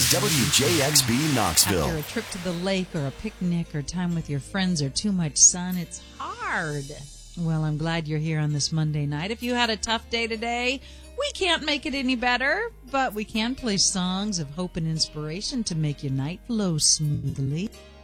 is WJXB Knoxville. After a trip to the lake or a picnic or time with your friends or too much sun, it's hard. Well, I'm glad you're here on this Monday night. If you had a tough day today, we can't make it any better, but we can play songs of hope and inspiration to make your night flow smoothly.